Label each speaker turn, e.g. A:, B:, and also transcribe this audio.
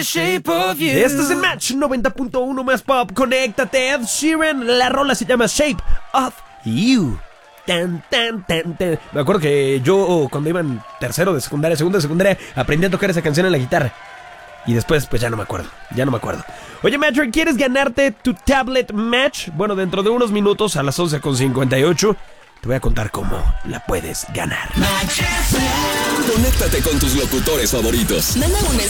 A: the shape of you.
B: Este es el Match 90.1 más pop. Conéctate, Ed Sheeran. La rola se llama Shape of You. Tan, tan, tan, tan. Me acuerdo que yo cuando iba en tercero de secundaria, segundo de secundaria, aprendí a tocar esa canción en la guitarra. Y después, pues ya no me acuerdo. Oye, Matcher, ¿quieres ganarte tu tablet Match? Bueno, dentro de unos minutos, a las 11:58, te voy a contar cómo la puedes ganar.
C: Conéctate con tus locutores favoritos.
D: Manda un